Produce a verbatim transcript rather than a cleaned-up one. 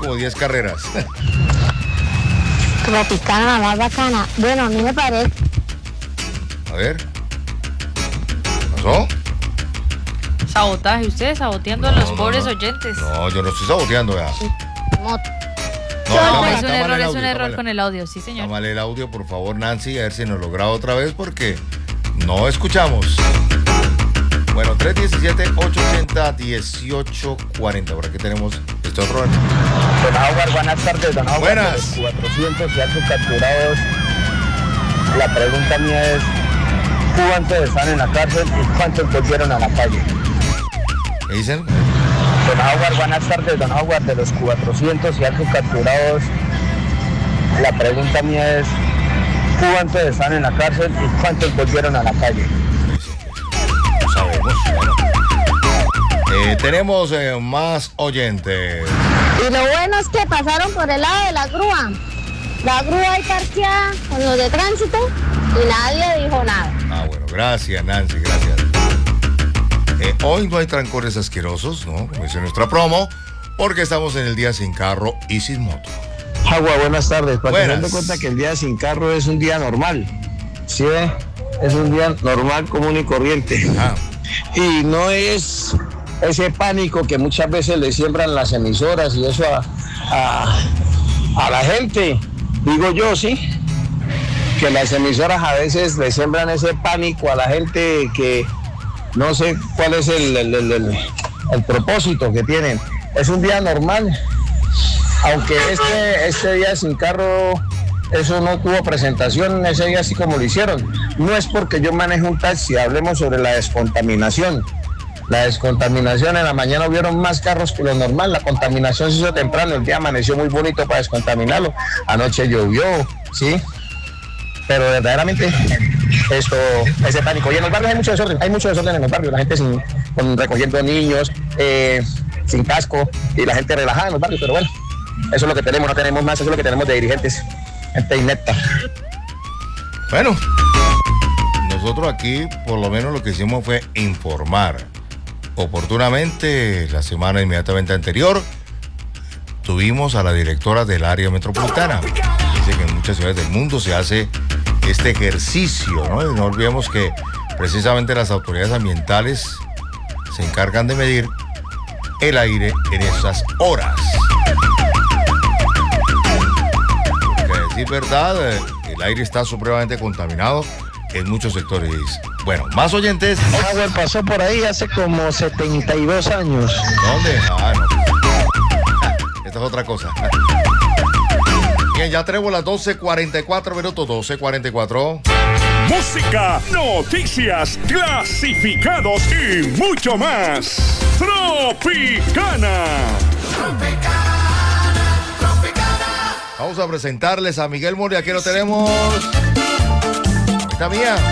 como diez carreras. Tropicana, la más bacana. Bueno, a mí me parece. A ver. ¿Pasó? Sabotaje, ustedes saboteando No, a los no, pobres no. oyentes. No, yo no estoy saboteando, ya. Moto. No, No, está mal, es un está mal error, el es audio, un está error mal. con el audio, sí, Está señor. mal el audio, por favor, Nancy, a ver si nos lo graba otra vez porque no escuchamos. Bueno, tres uno siete, ocho ocho cero, uno ocho cuatro cero. Por aquí tenemos este otro. Don Howard, buenas tardes, don Howard. Buenas. De los cuatrocientos y algo capturados. La pregunta mía es, ¿cuántos están en la cárcel y cuántos volvieron a la calle? ¿Qué dicen? Don Howard, buenas tardes, don Howard. De los cuatrocientos y algo capturados, la pregunta mía es, ¿cuántos están en la cárcel y cuántos volvieron a la calle? No sabemos. Bueno. Eh, tenemos eh, más oyentes. Y lo bueno es que pasaron por el lado de la grúa. La grúa ahí parqueada con los de tránsito y nadie dijo nada. Ah, bueno, gracias, Nancy, gracias. Eh, hoy no hay trancones asquerosos, ¿no? Como dice nuestra promo, porque estamos en el día sin carro y sin moto. Agua, buenas tardes. Para Buenas. tener en cuenta que el día sin carro es un día normal. ¿Sí ve? Es un día normal, común y corriente. Ah, Y no es ese pánico que muchas veces le siembran las emisoras y eso a, a, a la gente. Digo yo, sí, que las emisoras a veces le siembran ese pánico a la gente que no sé cuál es el, el, el, el, el propósito que tienen. Es un día normal, aunque este, este día sin carro, eso no tuvo presentación, ese día así como lo hicieron. No es porque yo manejo un taxi, hablemos sobre la descontaminación. La descontaminación, en la mañana hubieron más carros que lo normal, la contaminación se hizo temprano, el día amaneció muy bonito para descontaminarlo, anoche llovió, ¿sí? Pero verdaderamente, esto, ese pánico. Y en los barrios hay mucho desorden, hay mucho desorden en los barrios, la gente sin, con, recogiendo niños, eh, sin casco, y la gente relajada en los barrios, pero bueno, eso es lo que tenemos, no tenemos más, eso es lo que tenemos de dirigentes, gente inepta. bueno, nosotros aquí por lo menos lo que hicimos fue informar. Oportunamente, la semana inmediatamente anterior, tuvimos a la directora del área metropolitana. Dice que en muchas ciudades del mundo se hace este ejercicio, ¿no? Y no olvidemos que precisamente las autoridades ambientales se encargan de medir el aire en esas horas. Porque a decir verdad, el aire está supremamente contaminado en muchos sectores. Bueno, más oyentes. Howard pasó por ahí hace como setenta y dos años. ¿Dónde? Ah, no. Esta es otra cosa. Bien, ya tenemos las doce cuarenta y cuatro minutos, doce cuarenta y cuatro. Música, noticias, clasificados y mucho más. Tropicana. Vamos a presentarles a Miguel Moria. Aquí lo tenemos. Esta mía.